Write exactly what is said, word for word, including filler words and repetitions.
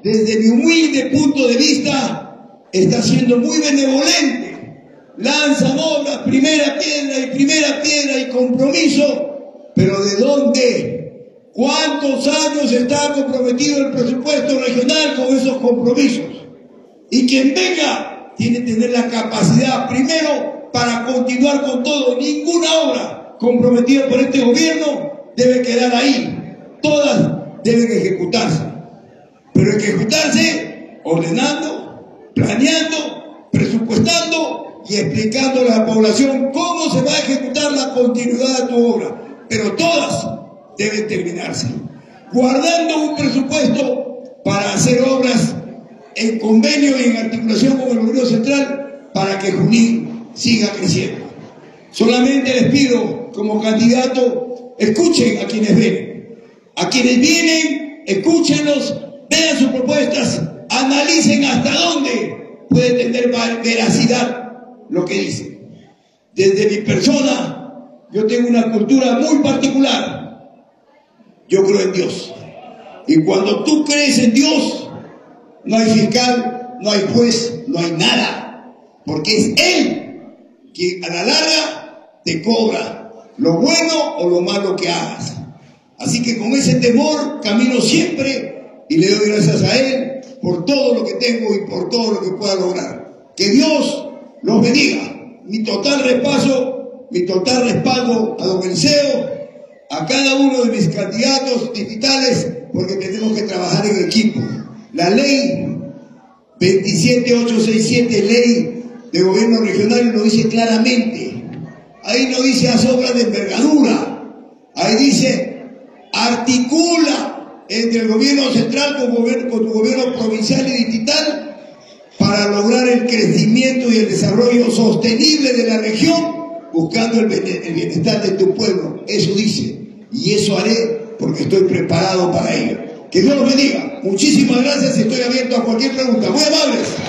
desde mi humilde punto de vista, está siendo muy benevolente. Lanzan obras, primera piedra y primera piedra y compromiso, pero ¿de dónde? ¿Cuántos años está comprometido el presupuesto regional con esos compromisos? Y quien venga tiene que tener la capacidad, primero, para continuar con todo. Ninguna obra comprometida por este gobierno debe quedar ahí. Todas deben ejecutarse. Pero ejecutarse ordenando, planeando, presupuestando y explicando a la población cómo se va a ejecutar la continuidad de tu obra. Pero todas deben terminarse, guardando un presupuesto para hacer obras en convenio y en articulación con el gobierno central para que Junín siga creciendo. Solamente les pido, como candidato, escuchen a quienes ven, a quienes vienen, escúchenlos, vean sus propuestas, analicen hasta dónde puede tener veracidad lo que dicen. Desde mi persona, yo tengo una cultura muy particular. Yo creo en Dios. Y cuando tú crees en Dios, no hay fiscal, no hay juez, no hay nada. Porque es Él quien a la larga te cobra lo bueno o lo malo que hagas. Así que con ese temor camino siempre y le doy gracias a Él por todo lo que tengo y por todo lo que pueda lograr. Que Dios los bendiga. Mi total repaso, mi total respaldo a don Eliseo, a cada uno de mis candidatos digitales, porque tenemos que trabajar en equipo. La ley veintisiete mil ochocientos sesenta y siete, ley de gobierno regional, lo dice claramente. Ahí no dice las obras de envergadura, ahí dice articula entre el gobierno central con, gobierno, con tu gobierno provincial y distrital para lograr el crecimiento y el desarrollo sostenible de la región, buscando el bienestar de tu pueblo. Eso dice, y eso haré porque estoy preparado para ello. Que Dios los bendiga. Muchísimas gracias y estoy abierto a cualquier pregunta. Muy amables.